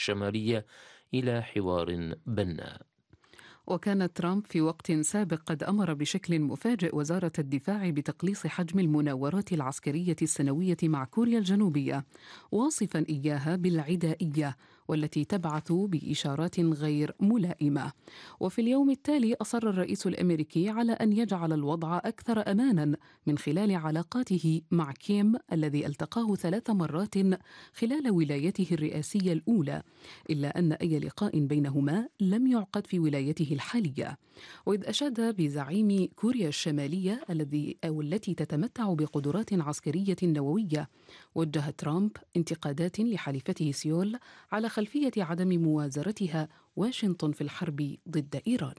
الشمالية إلى حوار بناء. وكان ترامب في وقت سابق قد أمر بشكل مفاجئ وزارة الدفاع بتقليص حجم المناورات العسكرية السنوية مع كوريا الجنوبية، واصفا إياها بالعدائية والتي تبعث بإشارات غير ملائمة. وفي اليوم التالي أصر الرئيس الأمريكي على أن يجعل الوضع أكثر أمانا من خلال علاقاته مع كيم الذي التقاه 3 مرات خلال ولايته الرئاسية الأولى، إلا أن أي لقاء بينهما لم يعقد في ولايته الحالية. وإذ أشاد بزعيم كوريا الشمالية التي تتمتع بقدرات عسكرية نووية، وجه ترامب انتقادات لحليفته سيول على خلفية عدم موازرتها واشنطن في الحرب ضد إيران.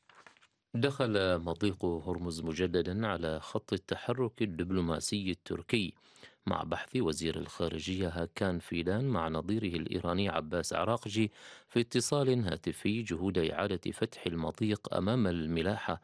دخل مضيق هرمز مجددا على خط التحرك الدبلوماسي التركي مع بحث وزير الخارجية هاكان فيدان مع نظيره الإيراني عباس عراقجي في اتصال هاتفي جهود إعادة فتح المضيق أمام الملاحة،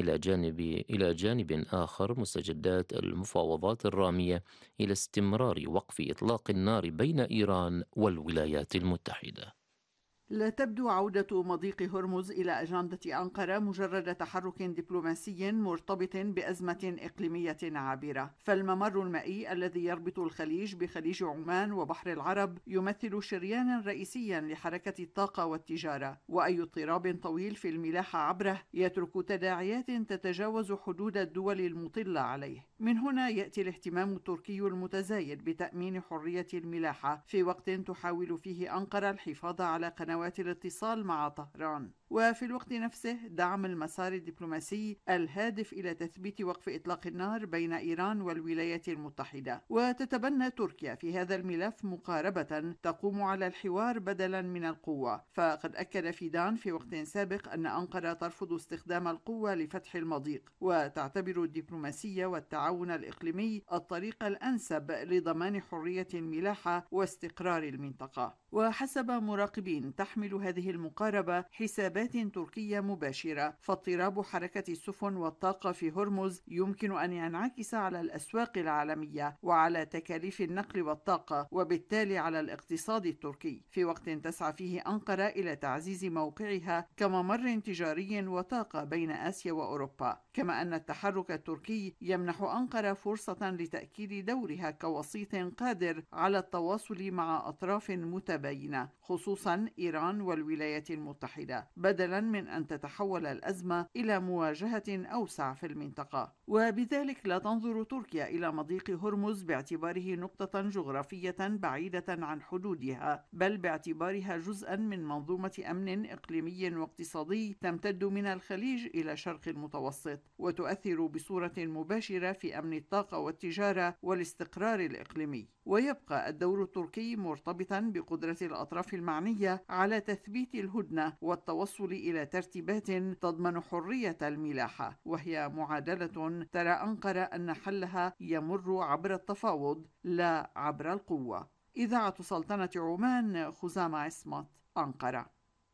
إلى جانب آخر مستجدات المفاوضات الرامية إلى استمرار وقف إطلاق النار بين إيران والولايات المتحدة. لا تبدو عودة مضيق هرمز إلى أجندة أنقرة مجرد تحرك دبلوماسي مرتبط بأزمة إقليمية عابرة، فالممر المائي الذي يربط الخليج بخليج عمان وبحر العرب يمثل شريانا رئيسيا لحركة الطاقة والتجارة، وأي اضطراب طويل في الملاحة عبره يترك تداعيات تتجاوز حدود الدول المطلة عليه. من هنا يأتي الاهتمام التركي المتزايد بتأمين حرية الملاحة في وقت تحاول فيه أنقرة الحفاظ على قنوات الاتصال مع طهران، وفي الوقت نفسه دعم المسار الدبلوماسي الهادف إلى تثبيت وقف إطلاق النار بين إيران والولايات المتحدة. وتتبنى تركيا في هذا الملف مقاربة تقوم على الحوار بدلا من القوة، فقد أكد فيدان في وقت سابق أن أنقرة ترفض استخدام القوة لفتح المضيق، وتعتبر الدبلوماسية والتعاون الإقليمي الطريق الأنسب لضمان حرية الملاحة واستقرار المنطقة. وحسب مراقبين تحمل هذه المقاربة حسابات تركية مباشرة، فاضطراب حركة السفن والطاقة في هرمز يمكن أن ينعكس على الأسواق العالمية وعلى تكاليف النقل والطاقة، وبالتالي على الاقتصاد التركي، في وقت تسعى فيه أنقرة إلى تعزيز موقعها كممر تجاري وطاقة بين آسيا وأوروبا. كما أن التحرك التركي يمنح أنقرة فرصة لتأكيد دورها كوسيط قادر على التواصل مع أطراف متباينة، خصوصا إيران والولايات المتحدة، بدلا من أن تتحول الأزمة إلى مواجهة أوسع في المنطقة. وبذلك لا تنظر تركيا إلى مضيق هرمز باعتباره نقطة جغرافية بعيدة عن حدودها، بل باعتبارها جزءا من منظومة أمن إقليمي واقتصادي تمتد من الخليج إلى شرق المتوسط، وتؤثر بصورة مباشرة في أمن الطاقة والتجارة والاستقرار الإقليمي. ويبقى الدور التركي مرتبطا بقدرة الأطراف المعنية على تثبيت الهدنة والتوصل إلى ترتيبات تضمن حرية الملاحة، وهي معادلة ترى أنقرة أن حلها يمر عبر التفاوض لا عبر القوة. إذاعة سلطنة عمان، خزامة عصمت، أنقرة.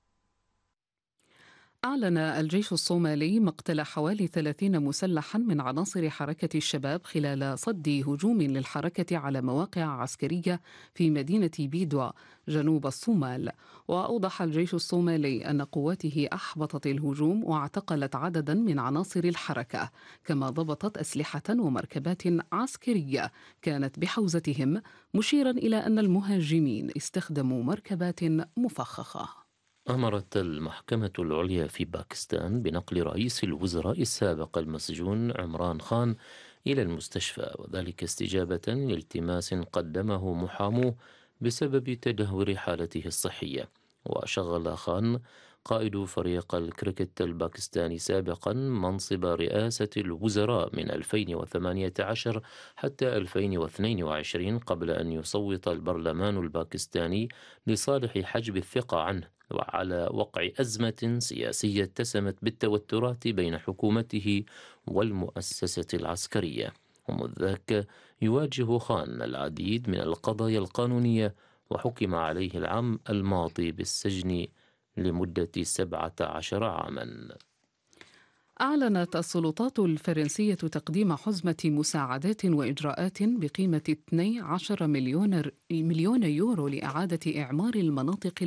أعلن الجيش الصومالي مقتل حوالي 30 مسلحا من عناصر حركة الشباب خلال صد هجوم للحركة على مواقع عسكرية في مدينة بيدوا جنوب الصومال. وأوضح الجيش الصومالي أن قواته أحبطت الهجوم واعتقلت عددا من عناصر الحركة، كما ضبطت أسلحة ومركبات عسكرية كانت بحوزتهم، مشيرا إلى أن المهاجمين استخدموا مركبات مفخخة. أمرت المحكمة العليا في باكستان بنقل رئيس الوزراء السابق المسجون عمران خان إلى المستشفى، وذلك استجابة لالتماس قدمه محاموه بسبب تدهور حالته الصحية. وشغل خان قائد فريق الكريكت الباكستاني سابقا منصب رئاسة الوزراء من 2018 حتى 2022 قبل أن يصوت البرلمان الباكستاني لصالح حجب الثقة عنه، وعلى وقع أزمة سياسية اتسمت بالتوترات بين حكومته والمؤسسة العسكرية. ومذ ذاك يواجه خان العديد من القضايا القانونية، وحكم عليه العام الماضي بالسجن لمدة 17 عاما. أعلنت السلطات الفرنسية تقديم حزمة مساعدات وإجراءات بقيمة 12 مليون يورو لإعادة إعمار المناطق